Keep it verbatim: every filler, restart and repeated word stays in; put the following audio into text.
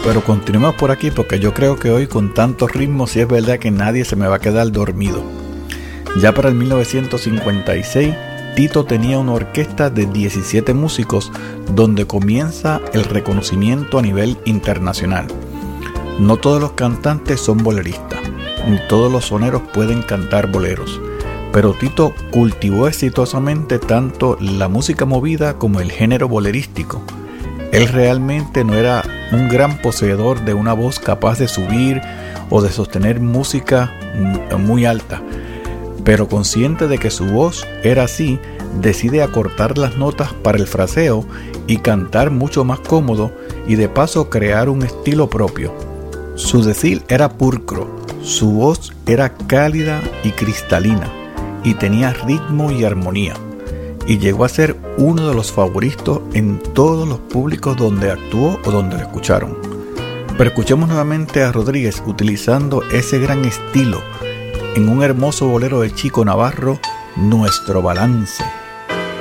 Pero continuemos por aquí porque yo creo que hoy con tantos ritmos sí es verdad que nadie se me va a quedar dormido. Ya para el mil novecientos cincuenta y seis, Tito tenía una orquesta de diecisiete músicos donde comienza el reconocimiento a nivel internacional. No todos los cantantes son boleristas, ni todos los soneros pueden cantar boleros, pero Tito cultivó exitosamente tanto la música movida como el género bolerístico. Él realmente no era un gran poseedor de una voz capaz de subir o de sostener música muy alta, pero consciente de que su voz era así, decide acortar las notas para el fraseo y cantar mucho más cómodo y de paso crear un estilo propio. Su decir era pulcro, su voz era cálida y cristalina y tenía ritmo y armonía, y llegó a ser uno de los favoritos en todos los públicos donde actuó o donde lo escucharon. Pero escuchemos nuevamente a Rodríguez utilizando ese gran estilo en un hermoso bolero de Chico Navarro, Nuestro Balance.